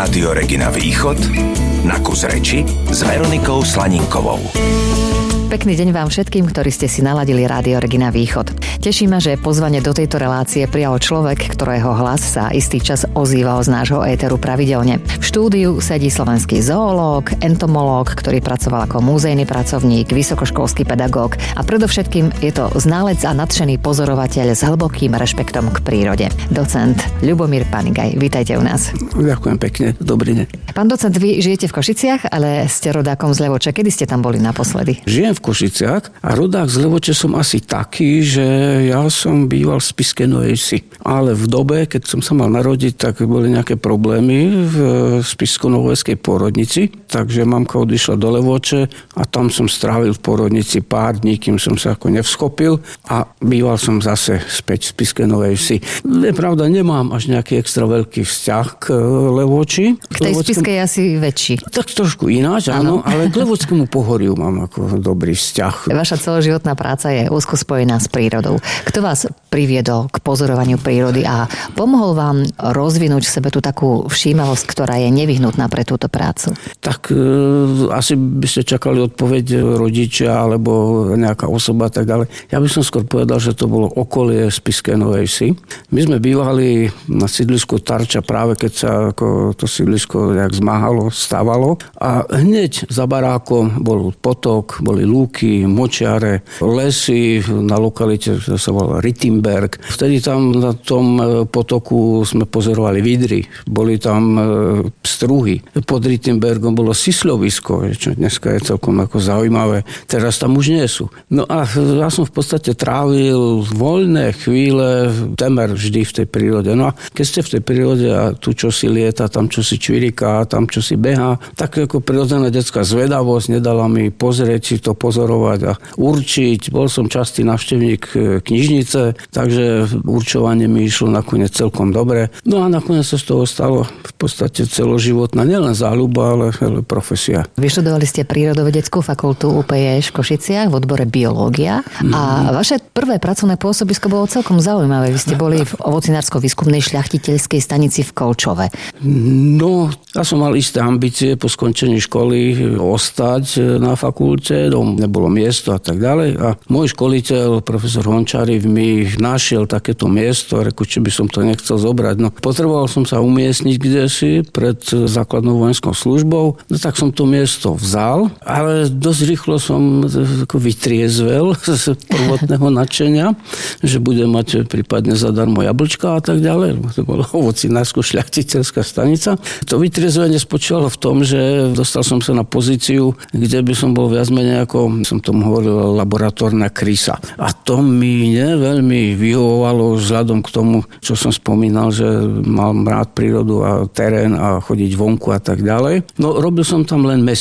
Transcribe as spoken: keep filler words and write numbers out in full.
Rádio Regina Východ na kus reči s Veronikou Slaninkovou. Pekný deň vám všetkým, ktorí ste si naladili Rádio Regina Východ. Teší ma, že pozvanie do tejto relácie prijal človek, ktorého hlas sa istý čas ozýval z nášho éteru pravidelne. V štúdiu sedí slovenský zoológ, entomológ, ktorý pracoval ako múzejný pracovník, vysokoškolský pedagóg a predovšetkým je to znalec a nadšený pozorovateľ s hlbokým rešpektom k prírode. Docent Ľubomír Panigaj, vítajte u nás. Ďakujem pekne, dobrý deň. Pán docent, vy žijete v Košiciach, ale ste rodákom z Levoče. Kedy ste tam boli naposledy? Žijem v Košiciach a rodák z Levoče som asi taký, že ja som býval v Spišskej Novej Vsi. Ale v dobe, keď som sa mal narodiť, tak boli nejaké problémy v spišsko-novojskej pôrodnici, takže mamka odišla do Levoče a tam som strávil v pôrodnici pár dní, kým som sa ako nevschopil a býval som zase späť v Spišskej Novej Vsi. Je pravda, nemám až nejaký extra veľký vzťah k Levoči. K tej Spišskej asi väčší. Tak trošku ináč, áno, ale k Levockému pohoriu mám ako dobrý vzťah. Vaša celoživotná práca je úzko spojená s prírodou. Kto vás priviedol k pozorovaniu prírody a pomohol vám rozvinúť v sebe tú takú všímavosť, ktorá je nevyhnutná pre túto prácu? Tak e, asi by ste čakali odpoveď rodičia alebo nejaká osoba tak ďalej. Ja by som skôr povedal, že to bolo okolie Spišskej Novej Vsi. My sme bývali na sídlisku Tarča práve keď sa ako to sídlisko jak zmáhalo, stávalo a hneď za barákom bol potok, boli lúky, močiare, lesy na lokalite, to sa volá Rittenberg. Vtedy tam na tom potoku sme pozorovali vidry, boli tam struhy. Pod Rittenbergom bolo sisľovisko, čo dneska je celkom ako zaujímavé. Teraz tam už nie sú. No a ja som v podstate trávil voľné chvíle temer vždy v tej prírode. No a keď ste v tej prírode a tu čo si lieta, tam čo si čviriká, tam čo si behá, tak ako prirodzená detská zvedavosť nedala mi pozrieť si to, pozorovať a určiť. Bol som častý návštevník knižnice, takže určovanie mi išlo nakoniec celkom dobre. No a nakoniec sa z toho stalo v podstate celoživotná nielen záľuba, ale, ale profesia. Vyštudovali ste prírodovedeckú fakultu ú pé jé v Košiciach v odbore biológia a vaše prvé pracovné pôsobisko bolo celkom zaujímavé. Vy ste boli v ovocinársko-výskumnej šľachtiteľskej stanici v Kolčove. No, ja som mal isté ambície po skončení školy ostať na fakulte, nebolo miesto a tak ďalej. A môj školiteľ, profesor Hončáriv, mi našiel takéto miesto a reku, či by som to nechcel zobrať. No, potreboval som sa umiestniť kdesi pred základnou vojenskou službou, no tak som to miesto vzal, ale dosť rýchlo som ako vytriezvel z prvotného nadšenia, že budem mať prípadne zadarmo jablčka a tak ďalej. To bolo ovocinársko-šľachtiteľská stanica. To vytriezvenie spočívalo v tom, že dostal som sa na pozíciu, kde by som bol viac menej ako, som tomu hovoril, laboratórna krysa. A to mi ne veľmi vyhovovalo vzhľadom k tomu, čo som spomínal, že mám rád prírodu a terén a chodiť vonku a tak ďalej. No robil som tam len mesiac.